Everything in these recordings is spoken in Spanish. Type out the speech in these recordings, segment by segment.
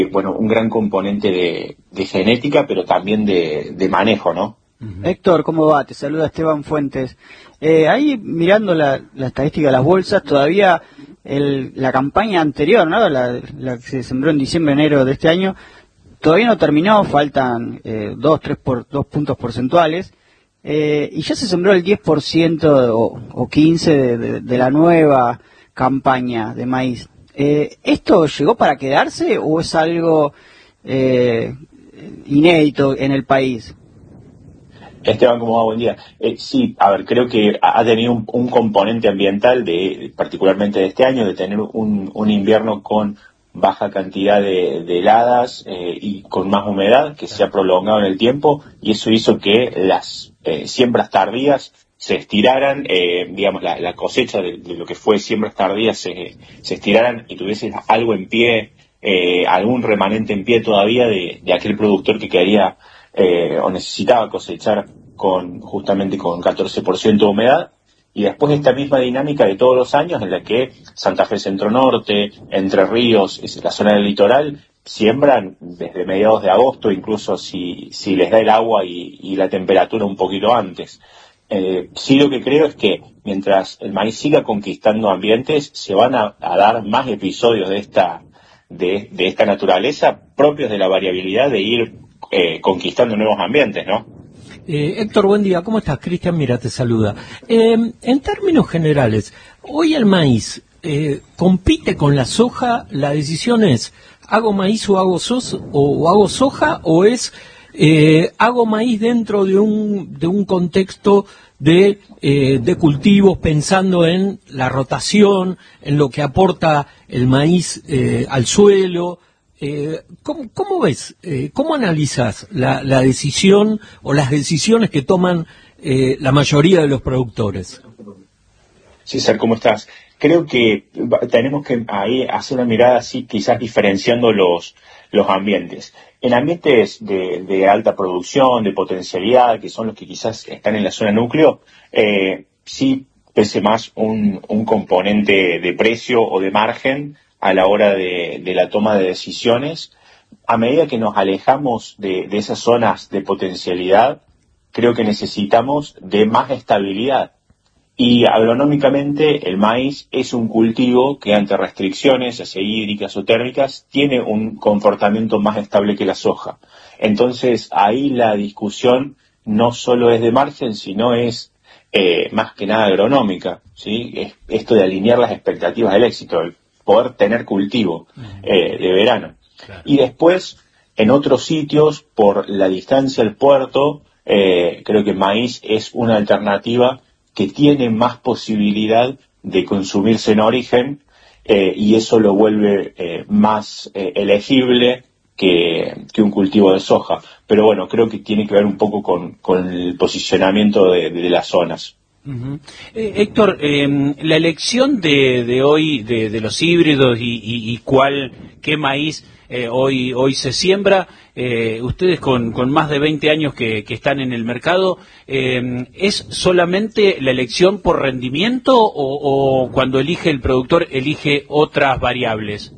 bueno, un gran componente de genética, pero también de manejo, ¿no? Héctor, ¿cómo va? Te saluda Esteban Fuentes. Ahí mirando la estadística de las bolsas, todavía la campaña anterior, ¿no? La que se sembró en diciembre, enero de este año, todavía no terminó, faltan 2 puntos porcentuales, y ya se sembró el 10% o 15% de la nueva campaña de maíz. ¿Esto llegó para quedarse o es algo inédito en el país? Esteban, ¿cómo va? Buen día. Sí, a ver, creo que ha tenido un componente ambiental, particularmente de este año, de tener un invierno con baja cantidad de heladas y con más humedad que se ha prolongado en el tiempo, y eso hizo que las siembras tardías se estiraran, digamos, la cosecha de lo que fue siembras tardías se estiraran y tuviese algo en pie, algún remanente en pie todavía de aquel productor que quería o necesitaba cosechar justamente con 14% de humedad. Y después esta misma dinámica de todos los años en la que Santa Fe Centro Norte, Entre Ríos, la zona del litoral, siembran desde mediados de agosto, incluso si les da el agua y la temperatura un poquito antes. Sí, lo que creo es que mientras el maíz siga conquistando ambientes, se van a dar más episodios de esta naturaleza propios de la variabilidad de ir conquistando nuevos ambientes, ¿no? Héctor, buen día. ¿Cómo estás? Cristian, mira, te saluda. En términos generales, hoy el maíz compite con la soja. La decisión es, ¿hago maíz o hago soja? ¿O es, hago maíz dentro de un contexto de cultivos, pensando en la rotación, en lo que aporta el maíz al suelo? ¿Cómo ves, cómo analizas la decisión o las decisiones que toman la mayoría de los productores? César, ¿cómo estás? Creo que tenemos que ahí hacer una mirada así, quizás diferenciando los ambientes. En ambientes de alta producción, de potencialidad, que son los que quizás están en la zona núcleo, sí pese más un componente de precio o de margen a la hora de la toma de decisiones. A medida que nos alejamos de esas zonas de potencialidad, creo que necesitamos de más estabilidad. Y agronómicamente el maíz es un cultivo que ante restricciones, ya sea hídricas o térmicas, tiene un comportamiento más estable que la soja. Entonces ahí la discusión no solo es de margen, sino es más que nada agronómica, ¿sí? Es esto de alinear las expectativas del éxito, el poder tener cultivo de verano. Claro. Y después, en otros sitios, por la distancia al puerto, creo que maíz es una alternativa que tiene más posibilidad de consumirse en origen, y eso lo vuelve más elegible que un cultivo de soja. Pero bueno, creo que tiene que ver un poco con el posicionamiento de las zonas. Héctor, la elección de hoy de los híbridos y qué maíz hoy se siembra, ustedes con más de 20 años que están en el mercado, ¿es solamente la elección por rendimiento o cuando elige el productor elige otras variables?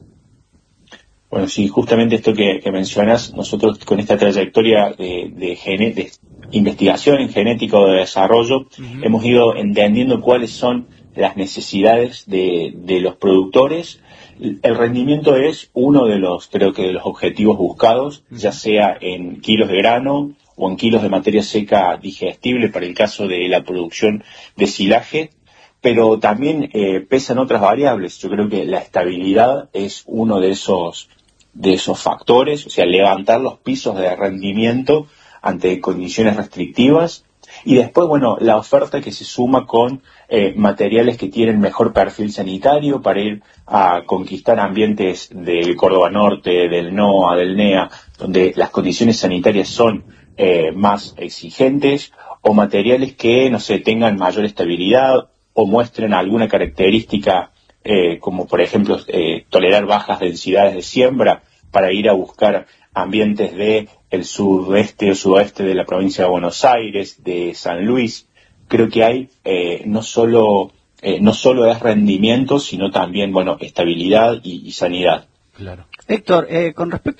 Bueno, sí, justamente esto que mencionas, nosotros con esta trayectoria de investigación en genética o de desarrollo, hemos ido entendiendo cuáles son las necesidades de los productores. El rendimiento es uno de los objetivos buscados, ya sea en kilos de grano o en kilos de materia seca digestible para el caso de la producción de silaje, pero también pesan otras variables. Yo creo que la estabilidad es uno de esos factores, o sea, levantar los pisos de rendimiento ante condiciones restrictivas, y después, bueno, la oferta que se suma con materiales que tienen mejor perfil sanitario para ir a conquistar ambientes del Córdoba Norte, del NOA, del NEA, donde las condiciones sanitarias son más exigentes, o materiales que, no sé, tengan mayor estabilidad o muestren alguna característica como por ejemplo tolerar bajas densidades de siembra para ir a buscar ambientes de el sudeste o sudoeste de la provincia de Buenos Aires, de San Luis. Creo que hay no solo es rendimiento, sino también, bueno, estabilidad y sanidad. Claro. Héctor, con respecto